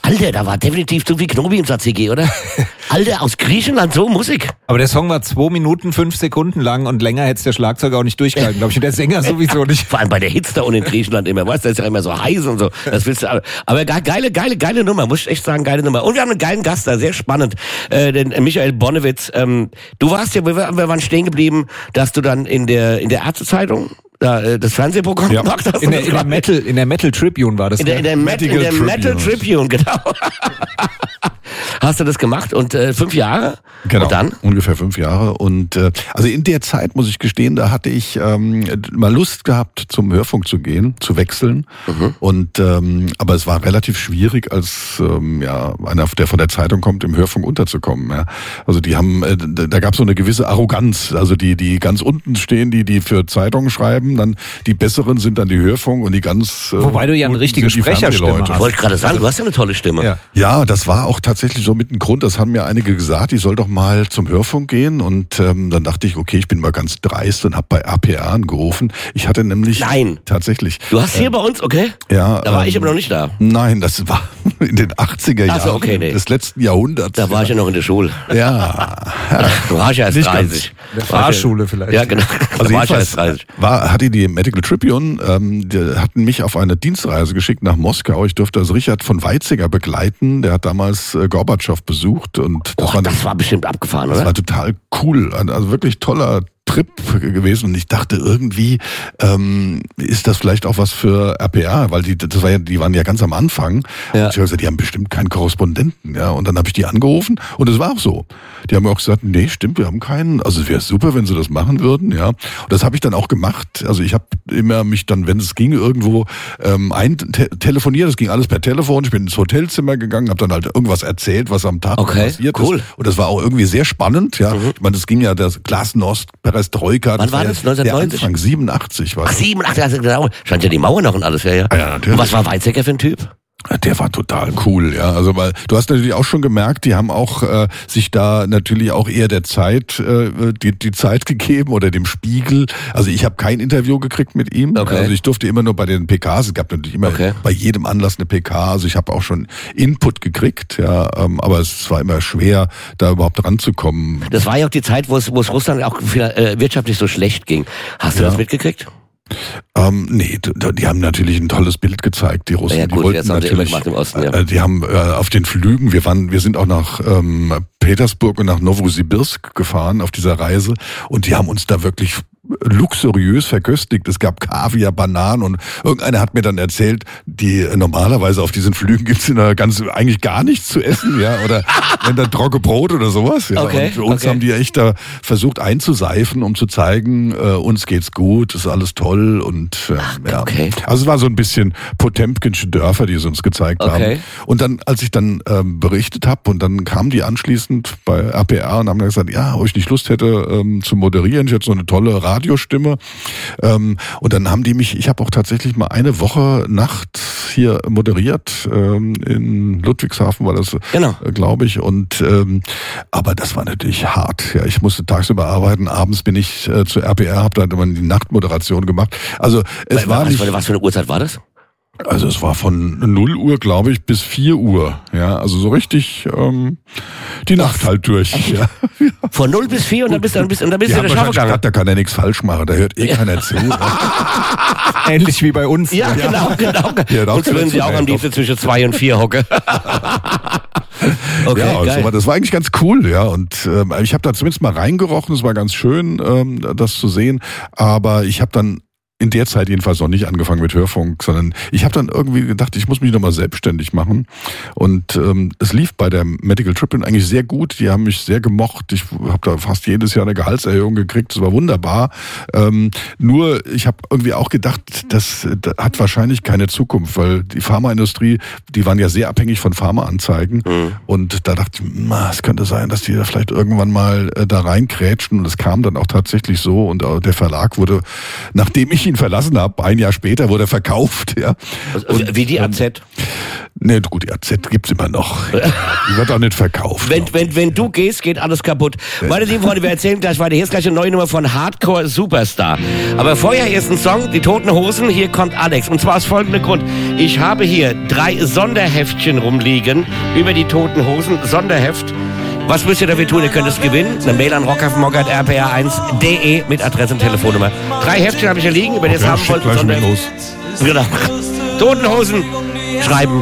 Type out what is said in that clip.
Alter, da war definitiv zu viel Knobi im CG, oder? Alter, aus Griechenland so Musik. Aber der Song war 2 Minuten, 5 Sekunden lang und länger hätte der Schlagzeuger auch nicht durchgehalten, glaube ich. Und der Sänger sowieso nicht. Vor allem bei der Hitze da unten in Griechenland immer, weißt du, das ist ja immer so heiß und so. Das willst du, aber geile Nummer, muss ich echt sagen, geile Nummer. Und wir haben einen geilen Gast da, sehr spannend, den Michael Bonnewitz. Du warst ja, wir waren stehen geblieben, dass du dann in der Ärzte-Zeitung das Fernsehprogramm gemacht hast. In der Metal Tribune war das. In der Metal Tribune, genau. Hast du das gemacht und 5 Jahre? Genau, und dann? Ungefähr 5 Jahre. Und also in der Zeit, muss ich gestehen, da hatte ich mal Lust gehabt, zum Hörfunk zu gehen, zu wechseln. Und aber es war relativ schwierig, als einer, der von der Zeitung kommt, im Hörfunk unterzukommen. Ja. Also die haben, da gab es so eine gewisse Arroganz. Also die ganz unten stehen, die für Zeitungen schreiben, dann die Besseren sind dann die Hörfunk und die ganz wobei du ja eine richtige Sprecherstimme hast. Ich wollte gerade sagen, du hast ja eine tolle Stimme. Ja, das war auch tatsächlich so mit ein Grund. Das haben mir einige gesagt, ich soll doch mal zum Hörfunk gehen. Und dann dachte ich, okay, ich bin mal ganz dreist und habe bei RPR angerufen. Ich hatte nämlich tatsächlich. Du hast hier bei uns, okay? Ja. Da war ich aber noch nicht da. Nein, das war in den 80er Jahren des letzten Jahrhunderts. Da war ich ja noch in der Schule. Ja. Du warst ja erst 30. In der Fahrschule vielleicht. Ja, genau. Also jedenfalls hatte die Medical Tribune, die hatten mich auf eine Dienstreise geschickt nach Moskau. Ich durfte also Richard von Weizsäcker begleiten. Der hat damals Gorbatschow besucht. Und das war bestimmt abgefahren, oder? Das war total cool. Also wirklich toller Trip gewesen und ich dachte irgendwie, ist das vielleicht auch was für RPR, weil die waren ja ganz am Anfang. Ja. Und ich habe gesagt, die haben bestimmt keinen Korrespondenten, ja. Und dann habe ich die angerufen und es war auch so. Die haben auch gesagt, nee, stimmt, wir haben keinen. Also es wäre super, wenn sie das machen würden, ja. Und das habe ich dann auch gemacht. Also ich habe immer mich dann, wenn es ging, irgendwo telefoniert. Das ging alles per Telefon. Ich bin ins Hotelzimmer gegangen, habe dann halt irgendwas erzählt, was am Tag passiert ist. Und das war auch irgendwie sehr spannend, ja. Ich meine, das ging ja das Glasnost, Perestroika. Wann war das? 1990? Anfang 87 war das. 87, also genau. Stand ja die Mauer noch und alles, ja. Ja, natürlich. Und was war Weizsäcker für ein Typ? Der war total cool, ja. Also weil du hast natürlich auch schon gemerkt, die haben auch sich da natürlich auch eher der Zeit die Zeit gegeben oder dem Spiegel. Also ich habe kein Interview gekriegt mit ihm. Okay. Also ich durfte immer nur bei den PKs. Es gab natürlich immer bei jedem Anlass eine PK. Also ich habe auch schon Input gekriegt, ja. Aber es war immer schwer, da überhaupt ranzukommen. Das war ja auch die Zeit, wo es Russland auch wirtschaftlich so schlecht ging. Hast du das mitgekriegt? Nee, die haben natürlich ein tolles Bild gezeigt, die Russen. Ja gut, die wollten jetzt haben sie immer gemacht im Osten, ja. Die haben auf den Flügen, wir sind auch nach Petersburg und nach Novosibirsk gefahren auf dieser Reise und die haben uns da wirklich luxuriös verköstigt. Es gab Kaviar, Bananen und irgendeiner hat mir dann erzählt, normalerweise auf diesen Flügen gibt's eigentlich gar nichts zu essen, ja, oder wenn da trockene Brot oder sowas, ja. Und für uns haben die echt da versucht einzuseifen, um zu zeigen, uns geht's gut, ist alles toll und ja. Okay. Also es war so ein bisschen Potemkinsche Dörfer, die sie uns gezeigt haben. Und dann, als ich dann berichtet habe und dann kamen die anschließend bei RPR und haben dann gesagt, ja, ob ich nicht Lust hätte zu moderieren, ich hätte so eine tolle Radiostimme. Und dann haben die mich, ich habe auch tatsächlich mal eine Woche Nacht hier moderiert, in Ludwigshafen war das, glaube ich. Und aber das war natürlich hart. Ja, ich musste tagsüber arbeiten, abends bin ich zu RPR, habe da die Nachtmoderation gemacht. Also es war nicht. Was für eine Uhrzeit war das? Also es war von 0 Uhr, glaube ich, bis 4 Uhr. Ja, also so richtig die Nacht halt durch. Ja. Von 0 bis 4 und dann bist du in der Schau gegangen. Da kann er nichts falsch machen, da hört keiner zu. Ähnlich wie bei uns. Ja, genau. Ja, und würden sie auch am liebsten zwischen 2 und 4 hocke. Okay, ja, so, das war eigentlich ganz cool, ja. Und ich habe da zumindest mal reingerochen, es war ganz schön, das zu sehen. Aber ich habe dann in der Zeit jedenfalls noch nicht angefangen mit Hörfunk, sondern ich habe dann irgendwie gedacht, ich muss mich nochmal selbstständig machen. Und es lief bei der Medical Tribune eigentlich sehr gut. Die haben mich sehr gemocht. Ich habe da fast jedes Jahr eine Gehaltserhöhung gekriegt. Das war wunderbar. Nur ich habe irgendwie auch gedacht, das hat wahrscheinlich keine Zukunft, weil die Pharmaindustrie, die waren ja sehr abhängig von Pharmaanzeigen. Und da dachte ich, es könnte sein, dass die da vielleicht irgendwann mal da reinkrätschen. Und es kam dann auch tatsächlich so. Und der Verlag wurde, nachdem ich ihn verlassen habe, ein Jahr später wurde er verkauft. Ja. Und, wie die AZ? Nee, gut, die AZ gibt's immer noch. Die wird auch nicht verkauft. Wenn du gehst, geht alles kaputt. Meine lieben Freunde, wir erzählen gleich weiter. Hier ist gleich eine neue Nummer von Hardcore Superstar. Aber vorher erst ein Song, die Toten Hosen. Hier kommt Alex. Und zwar aus folgendem Grund. Ich habe hier 3 Sonderheftchen rumliegen über die Toten Hosen. Sonderheft. Was müsst ihr dafür tun? Ihr könnt es gewinnen. Eine Mail an rockhaffenmockert@rpr1.de mit Adresse und Telefonnummer. 3 Heftchen habe ich hier liegen, über das haben wollt. Gleich mit los. Genau. Toten Hosen schreiben.